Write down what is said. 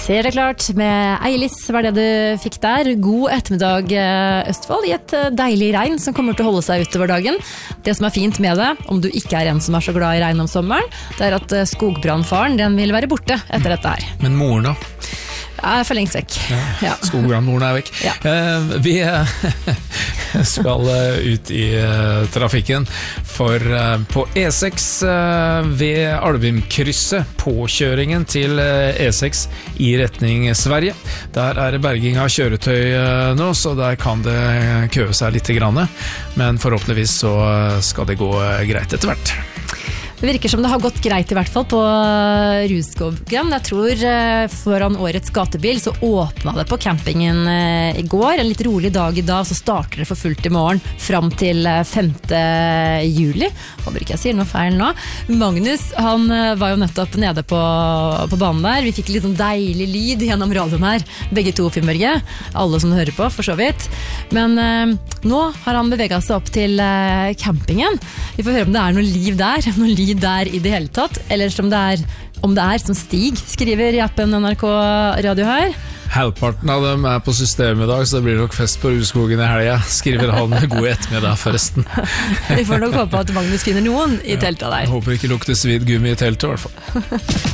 Ser det klart, med Eilis var det du fikk der. God ettermiddag Østfold i et deilig regn som kommer til å holde seg utover dagen. Det som er fint med det, om du ikke er en som er så glad i regn om sommeren, det er at skogbrannfaren, den vil være borte etter dette her. Men moren da? Jeg er for lengst vekk. Ja. Skogbrannmoren er vekk. Ja. Vi skal ut i trafikken, for på E6 ved Alvimkrysset, påkjøringen til E6 i retning Sverige. Der er det berging av kjøretøy nå, så der kan det køe seg litt grann, men forhåpentligvis så skal det gå greit etter hvert. Det virker som det har gått greit i hvert fall på Rudskogen. Jeg tror foran årets gatebil så åpnet det på campingen i går. En litt rolig dag i dag, så starter det for fullt i morgen frem til 5. juli. Håper ikke jeg sier noe feil nå. Magnus, han var jo nettopp nede på banen der. Vi fikk litt sånn deilig lyd gjennom radioen her. Begge to, Finnbørge. Alle som hører på, for så vidt. Men nå har han beveget seg opp til campingen. Vi får høre om det er noe liv der, noe liv der i det hele tatt, eller om det er som Stig skriver i appen NRK Radio her. Halvparten av dem er på systemet i dag, så det blir nok fest på Rudskogen i helga, skriver han med god ettermiddag forresten. Vi får nok håpe at Magnus finner noen i teltet der. Jeg håper ikke lukter svidd gummi i teltet i hvert fall.